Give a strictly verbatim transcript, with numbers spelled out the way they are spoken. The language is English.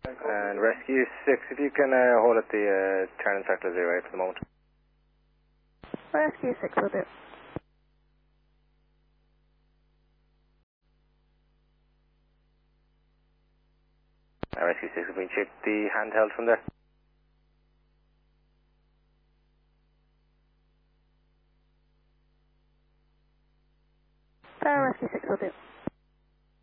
And Rescue six, if you can uh, hold at the uh, turn in sector zero eight for the moment. Rescue six will do. Uh, Rescue six, if we can chip the handheld from there. Uh, Rescue six will do.